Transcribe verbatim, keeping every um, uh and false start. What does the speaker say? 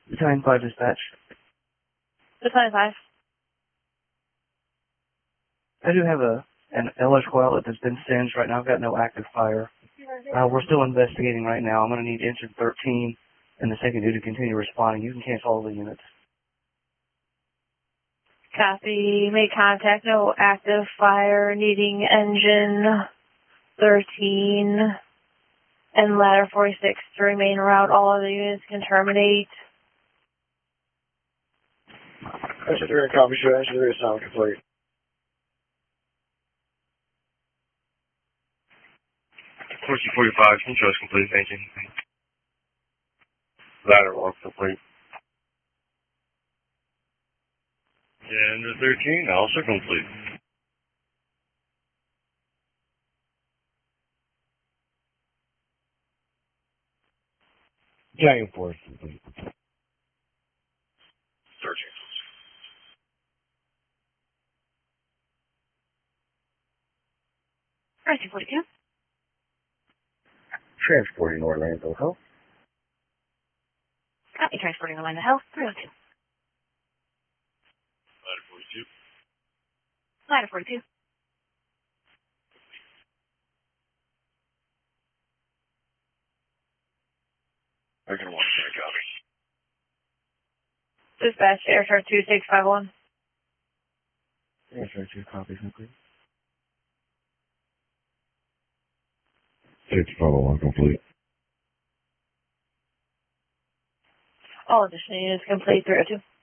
Battalion five dispatch. Battalion five. I do have a an electrical outlet that's been singed right now. I've got no active fire. Uh, we're still investigating right now. I'm going to need engine thirteen and the second dude to continue responding. You can cancel all the units. Copy. Make contact. No active fire. Needing engine thirteen and ladder forty-six to remain route. All other units can terminate. Engine three, copy. Show engine three sound complete. fourteen forty-five, control is complete, thank you. Ladder walk complete. Yeah, engine thirteen, also complete. Battalion four is complete. Searching. nineteen forty-two. Transporting Orlando Health. Copy. Transporting Orlando Health. three oh two. Ladder forty-two. Ladder forty-two. I can watch that copy. Dispatch Air Chart two six five one. Yes, sir, two copies complete. six five one complete. All additional units complete. three oh two.